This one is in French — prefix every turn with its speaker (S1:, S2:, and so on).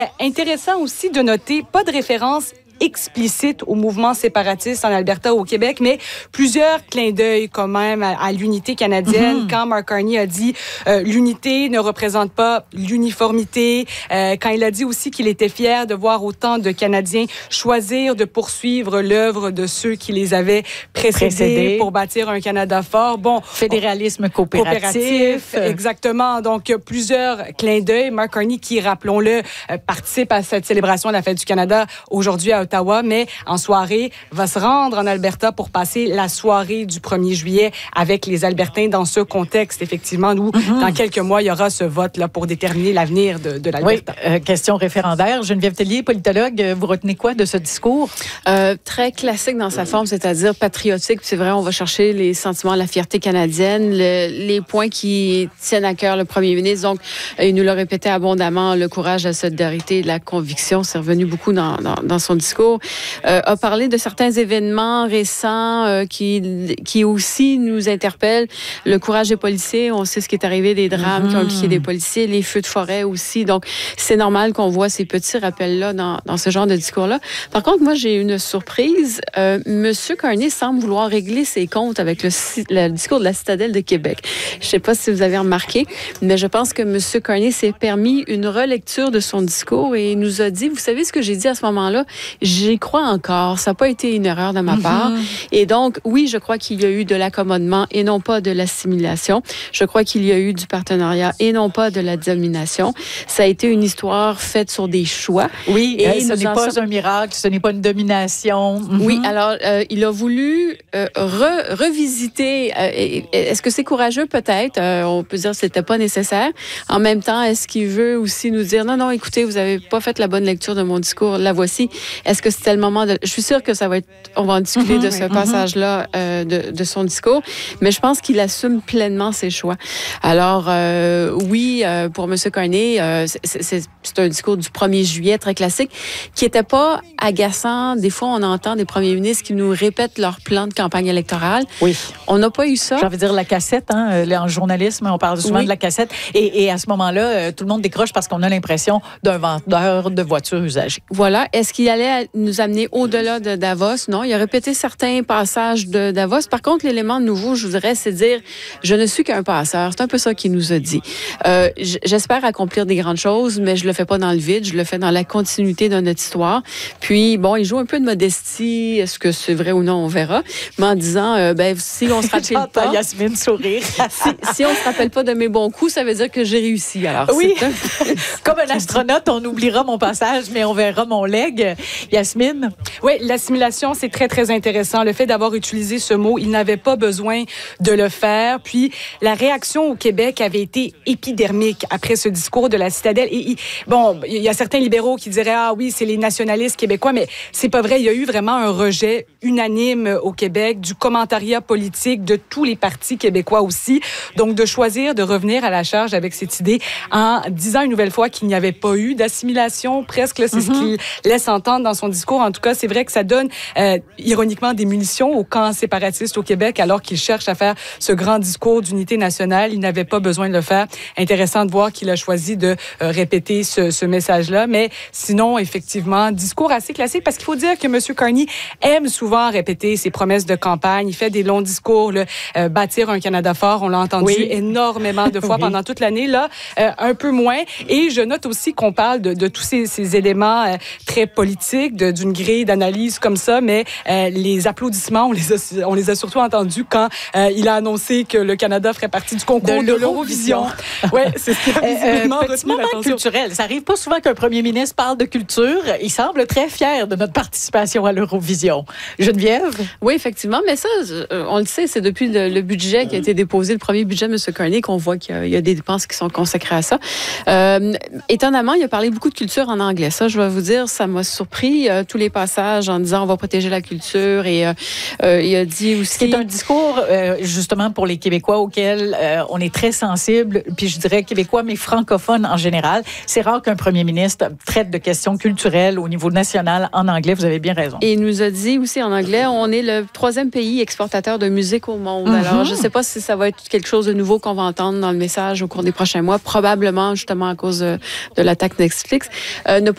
S1: Intéressant aussi de noter, pas de référence explicite au mouvement séparatiste en Alberta ou au Québec, mais plusieurs clins d'œil quand même à l'unité canadienne. Quand Mark Carney a dit l'unité ne représente pas l'uniformité, quand il a dit aussi qu'il était fier de voir autant de Canadiens choisir de poursuivre l'œuvre de ceux qui les avaient précédés pour bâtir un Canada fort. Bon,
S2: fédéralisme coopératif.
S1: Exactement. Donc, plusieurs clins d'œil. Mark Carney, qui, rappelons-le, participe à cette célébration de la Fête du Canada aujourd'hui à Ottawa, mais en soirée, va se rendre en Alberta pour passer la soirée du 1er juillet avec les Albertains dans ce contexte, effectivement, où dans quelques mois, il y aura ce vote-là pour déterminer l'avenir de l'Alberta.
S2: Oui, question référendaire. Geneviève Tellier, politologue, vous retenez quoi de ce discours?
S3: Très classique dans sa forme, c'est-à-dire patriotique. C'est vrai, on va chercher les sentiments, la fierté canadienne, les points qui tiennent à cœur le premier ministre. Donc, il nous l'a répété abondamment, le courage, la solidarité, la conviction, c'est revenu beaucoup dans son discours. A parlé de certains événements récents qui aussi nous interpellent. Le courage des policiers, on sait ce qui est arrivé, des drames qui ont impliqué des policiers, les feux de forêt aussi. Donc, c'est normal qu'on voit ces petits rappels-là dans ce genre de discours-là. Par contre, moi, j'ai une surprise. Monsieur Carney semble vouloir régler ses comptes avec le discours de la Citadelle de Québec. Je ne sais pas si vous avez remarqué, mais je pense que Monsieur Carney s'est permis une relecture de son discours et nous a dit, vous savez ce que j'ai dit à ce moment-là? J'y crois encore. Ça n'a pas été une erreur de ma part. Et donc, oui, je crois qu'il y a eu de l'accommodement et non pas de l'assimilation. Je crois qu'il y a eu du partenariat et non pas de la domination. Ça a été une histoire faite sur des choix.
S2: Oui, et ce n'est pas un miracle, ce n'est pas une domination.
S3: Oui, alors, il a voulu revisiter. Est-ce que c'est courageux? Peut-être. On peut dire que c'était pas nécessaire. En même temps, est-ce qu'il veut aussi nous dire, non, écoutez, vous avez pas fait la bonne lecture de mon discours. La voici. Est-ce que c'était le moment de... Je suis sûre que ça va être... On va en discuter de ce passage-là de son discours, mais je pense qu'il assume pleinement ses choix. Alors, oui, pour M. Carney, c'est un discours du 1er juillet très classique qui n'était pas agaçant. Des fois, on entend des premiers ministres qui nous répètent leur plan de campagne électorale.
S2: Oui.
S3: On n'a pas eu ça.
S2: J'ai envie de dire la cassette, en journalisme, on parle souvent de la cassette. Et à ce moment-là, tout le monde décroche parce qu'on a l'impression d'un vendeur de voitures usagées.
S3: Voilà. Est-ce qu'il allait nous amener au-delà de Davos? Non. Il a répété certains passages de Davos. Par contre, l'élément nouveau, je voudrais, c'est dire, je ne suis qu'un passeur. C'est un peu ça qu'il nous a dit. J'espère accomplir des grandes choses, mais je le fais pas dans le vide. Je le fais dans la continuité de notre histoire. Puis, bon, il joue un peu de modestie. Est-ce que c'est vrai ou non? On verra. Mais en disant, si on se rappelle pas...
S2: Yasmine sourire.
S3: si on se rappelle pas de mes bons coups, ça veut dire que j'ai réussi. Alors,
S2: oui. Comme un astronaute, on oubliera mon passage, mais on verra mon legs. Yasmine?
S1: Oui, l'assimilation, c'est très, très intéressant. Le fait d'avoir utilisé ce mot, il n'avait pas besoin de le faire. Puis, la réaction au Québec avait été épidermique après ce discours de la Citadelle. Et bon, il y a certains libéraux qui diraient, ah oui, c'est les nationalistes québécois, mais c'est pas vrai. Il y a eu vraiment un rejet unanime au Québec du commentariat politique de tous les partis québécois aussi. Donc, de choisir de revenir à la charge avec cette idée en disant une nouvelle fois qu'il n'y avait pas eu d'assimilation, presque, là, c'est ce qu'il laisse entendre dans son discours. En tout cas, c'est vrai que ça donne, ironiquement, des munitions au camp séparatiste au Québec, alors qu'il cherche à faire ce grand discours d'unité nationale. Il n'avait pas besoin de le faire. Intéressant de voir qu'il a choisi de répéter ce message-là. Mais sinon, effectivement, discours assez classique, parce qu'il faut dire que M. Carney aime souvent répéter ses promesses de campagne. Il fait des longs discours, bâtir un Canada fort. On l'a entendu énormément de fois pendant toute l'année. Là, un peu moins. Et je note aussi qu'on parle de tous ces éléments très politiques, d'une grille d'analyse comme ça, mais les applaudissements, on les a surtout entendus quand il a annoncé que le Canada ferait partie du concours de l'Eurovision. Oui, c'est ce qui a visiblement
S2: petit moment culturel. Ça arrive pas souvent qu'un premier ministre parle de culture. Il semble très fier de notre participation à l'Eurovision. Geneviève?
S3: Oui, effectivement, mais ça, on le sait, c'est depuis le budget qui a été déposé, le premier budget de M. Carney, qu'on voit qu'il y a des dépenses qui sont consacrées à ça. Étonnamment, il a parlé beaucoup de culture en anglais. Ça, je vais vous dire, ça m'a surpris, tous les passages en disant on va protéger la culture, et il a dit aussi...
S2: C'est un discours, justement, pour les Québécois auquel on est très sensible, puis je dirais Québécois, mais francophones en général. C'est rare qu'un premier ministre traite de questions culturelles au niveau national en anglais. Vous avez bien raison.
S3: Et il nous a dit aussi en anglais, on est le 3e pays exportateur de musique au monde. Alors, je ne sais pas si ça va être quelque chose de nouveau qu'on va entendre dans le message au cours des prochains mois, probablement justement à cause de l'attaque Netflix. Ne pas